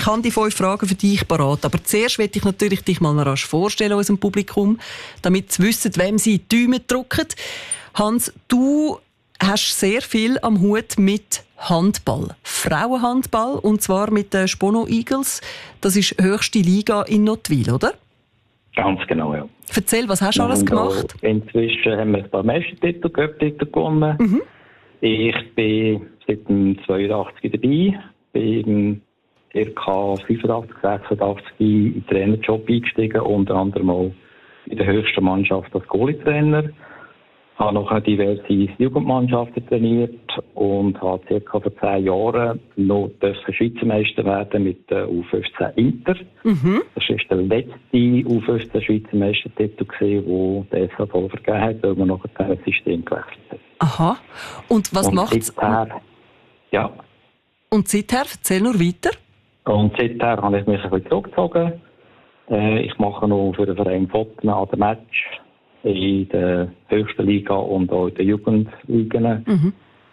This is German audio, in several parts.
Ich habe die 5 Fragen für dich parat. Aber zuerst möchte ich natürlich dich mal noch rasch vorstellen, unserem Publikum, damit sie wissen, wem sie die Däume drücken. Hans, du hast sehr viel am Hut mit Handball. Frauenhandball, und zwar mit den Spono Eagles. Das ist höchste Liga in Nottwil, oder? Ganz genau, ja. Erzähl, was hast du alles gemacht? Inzwischen haben wir ein paar Meistertitel, Cup-Titel gewonnen. Mhm. Ich bin seit dem 82 dabei, bin ca. 85, 86 in den Trainerjob eingestiegen, unter anderem auch in der höchsten Mannschaft als Goalie-Trainer. Ich habe noch diverse Jugendmannschaften trainiert und habe ca. vor 10 Jahren noch Schweizer Meister werden mit der U15 Inter. Mhm. Das war der letzte U15 Schweizer Meistertitel, den der SHV vergeben hat, weil man noch ein System gewechselt hat. Aha. Und was macht es? Ja. Und seither? Erzähl nur weiter. Und seither habe ich mich ein bisschen zurückgezogen. Ich mache noch für den Verein Fotten an den Match in der höchsten Liga und auch in den Jugendligen. Mhm.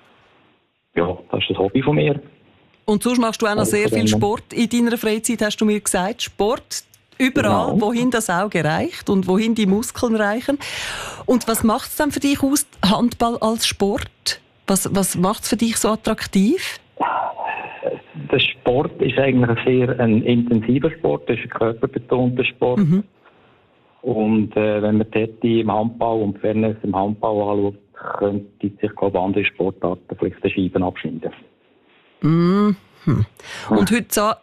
Ja, das ist das Hobby von mir. Und sonst machst du auch noch sehr viel Sport in deiner Freizeit, hast du mir gesagt. Sport überall, genau. Wohin das Auge reicht und wohin die Muskeln reichen. Und was macht es dann für dich aus, Handball als Sport? Was macht es für dich so attraktiv? Der Sport ist eigentlich ein intensiver Sport, das ist ein körperbetonter Sport. Mhm. Und wenn man dort im Handball und Fairness im Handball anschaut, könnte sich andere Sportarten vielleicht die Scheiben abschneiden. Mhm. Und heute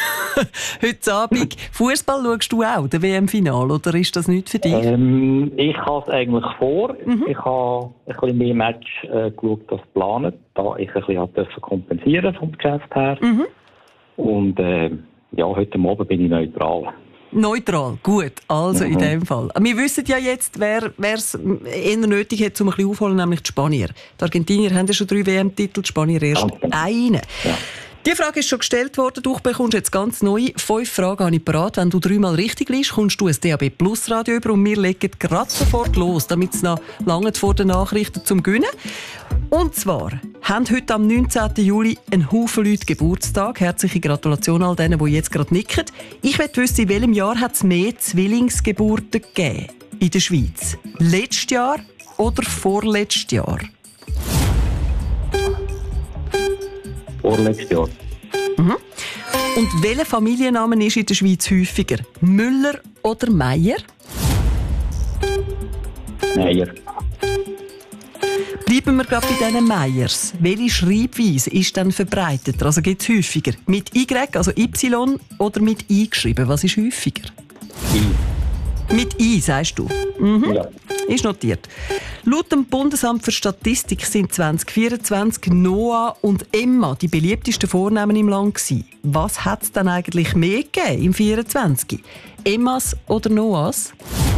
Abend Fußball schaust du auch, der WM-Final, oder ist das nicht für dich? Ich habe es eigentlich vor. Mhm. Ich habe ein bisschen mehr Match geschaut als geplant, da ich ein bisschen kompensieren vom Geschäft her. Mhm. Und heute Abend bin ich neutral. Neutral, gut. Also in dem Fall. Wir wissen ja jetzt, wer es eher nötig hat, um ein bisschen aufholen, nämlich die Spanier. Die Argentinier haben ja schon 3 WM-Titel, die Spanier erst einen. Ja. Die Frage ist schon gestellt worden. Du bekommst jetzt ganz neu 5 Fragen habe ich parat. Wenn du 3-mal richtig liegst, kommst du ein DAB Plus Radio über und wir legen gerade sofort los, damit es noch lange vor den Nachrichten zum Gewinnen. Und zwar haben heute am 19. Juli ein Haufen Leute Geburtstag. Herzliche Gratulation all denen, die jetzt gerade nicken. Ich möchte wissen, in welchem Jahr hat es mehr Zwillingsgeburten gegeben in der Schweiz? Letztes Jahr oder vorletztes Jahr? Vorletztes Jahr. Mhm. Und welcher Familienname ist in der Schweiz häufiger? Müller oder Meier? Meier. Bleiben wir gerade bei diesen Meiers. Welche Schreibweise ist dann verbreiteter? Also gibt es häufiger mit Y, also Y, oder mit I geschrieben? Was ist häufiger? I. Mit I, sagst du? Mhm. Ja. Ist notiert. Laut dem Bundesamt für Statistik sind 2024 Noah und Emma die beliebtesten Vornamen im Land gewesen. Was hat es dann eigentlich mehr gegeben im 24? Emmas oder Noahs?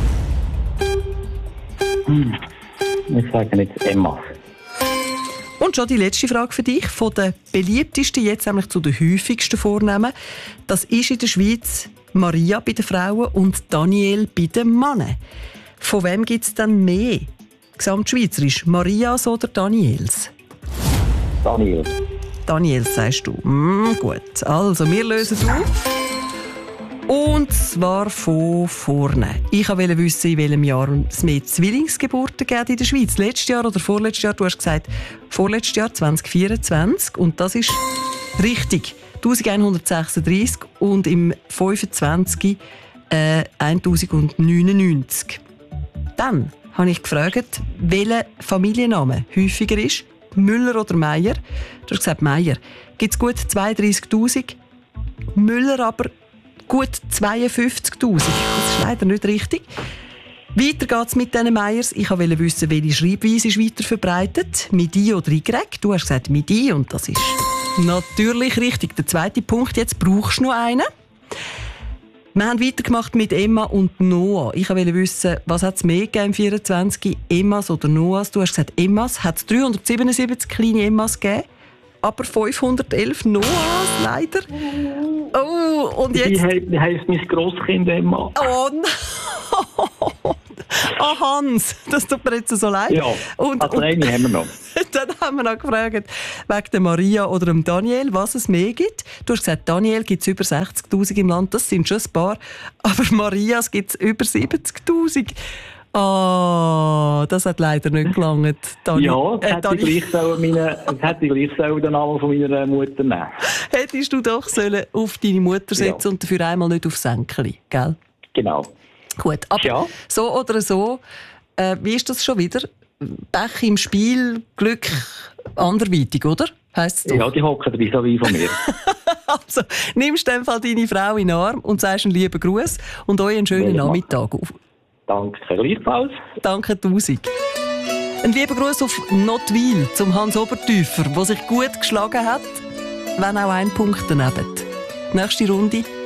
Ich sage nicht Emmas. Und schon die letzte Frage für dich. Von den beliebtesten jetzt nämlich zu den häufigsten Vornamen. Das ist in der Schweiz Maria bei den Frauen und Daniel bei den Männern. Von wem gibt es dann mehr? Gesamtschweizerisch, Marias oder Daniels? Daniel. Daniels, sagst du. Gut, also wir lösen auf. Und zwar von vorne. Ich wollte wissen, in welchem Jahr es mehr Zwillingsgeburten gibt in der Schweiz. Letztes Jahr oder vorletztes Jahr? Du hast gesagt, vorletztes Jahr, 2024. Und das ist richtig. 1136 und im 25 1099. Dann habe ich gefragt, welcher Familienname häufiger ist, Müller oder Meier. Du hast gesagt Meier. Gibt es gut 32'000, Müller aber gut 52'000. Das ist leider nicht richtig. Weiter geht es mit diesen Meiers. Ich wollte wissen, welche Schreibweise ist weiter verbreitet. Mit I oder Y. Du hast gesagt mit I und das ist natürlich richtig. Der zweite Punkt, jetzt brauchst du noch einen. Wir haben weitergemacht mit Emma und Noah. Ich wollte wissen, was hat es mehr gegeben im 24? Emmas oder Noahs? Du hast gesagt Emmas. Hat es 377 kleine Emmas gegeben, aber 511 Noahs, leider. Oh, und jetzt... Wie heisst mein Grosskind Emma? Oh nein! Hans, das tut mir jetzt so leid. Ja, also eine haben wir noch. Dann haben wir noch gefragt, wegen der Maria oder dem Daniel, was es mehr gibt. Du hast gesagt, Daniel gibt es über 60'000 im Land, das sind schon ein paar. Aber Marias gibt es über 70'000. Das hat leider nicht gelangt. Ja, das hätte ich gleich den Namen von meiner Mutter nehmen. Hättest du doch auf deine Mutter setzen und dafür einmal nicht aufs Sänkeli, gell? Genau. Gut, aber so oder so, wie ist das schon wieder? Pech im Spiel, Glück anderweitig, oder? Heisst es doch? Ja, die hocken dabei so wie von mir. Also, nimmst du in dem Fall deine Frau in den Arm und sagst einen lieben Gruß und euch einen schönen Nachmittag. Danke, gleichfalls. Danke 1000. Ein lieber Gruß auf Nottwil zum Hans Obertäufer, der sich gut geschlagen hat, wenn auch ein Punkt daneben. Nächste Runde